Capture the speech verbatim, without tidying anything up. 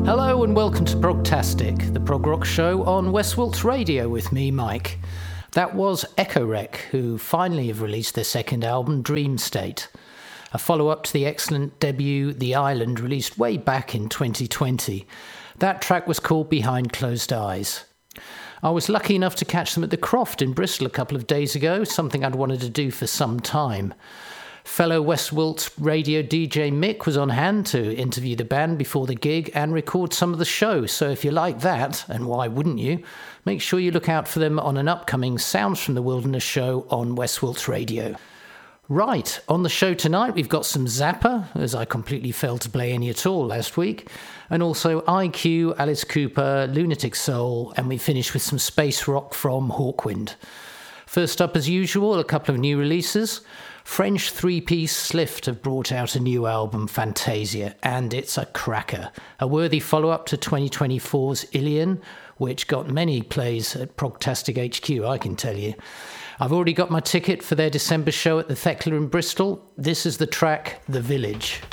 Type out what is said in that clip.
Hello and welcome to Progtastic, the prog rock show on Westwaltz Radio with me, Mike. That was Echorec, who finally have released their second album, Dream State, a follow-up to the excellent debut The Island, released way back in twenty twenty. That track was called Behind Closed Eyes. I was lucky enough to catch them at the Croft in Bristol a couple of days ago, something I'd wanted to do for some time. Fellow Westwaltz radio D J Mick was on hand to interview the band before the gig and record some of the show, so if you like that, and why wouldn't you, make sure you look out for them on an upcoming Sounds from the Wilderness show on Westwaltz Radio. Right, on the show tonight we've got some Zappa, as I completely failed to play any at all last week, and also I Q, Alice Cooper, Lunatic Soul, and we finish with some space rock from Hawkwind. First up, as usual, a couple of new releases. French three-piece Slift have brought out a new album, Fantasia, and it's a cracker. A worthy follow-up to twenty twenty-four's Ilion, which got many plays at Progtastic H Q, I can tell you. I've already got my ticket for their December show at the Thekla in Bristol. This is the track, The Village.